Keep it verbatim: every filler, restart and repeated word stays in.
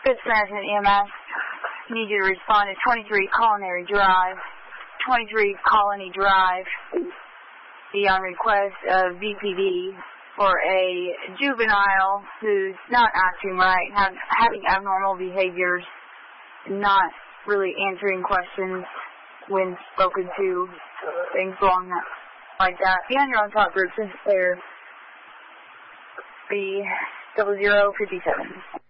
Good Samaritan E M S. Need you to respond to twenty-three Culinary Drive. twenty-three Colony Drive. Be on request of V P D for a juvenile who's not acting right, have, having abnormal behaviors, not really answering questions when spoken to, things along that, like that. Be on your own talk group since they're be double zero fifty seven.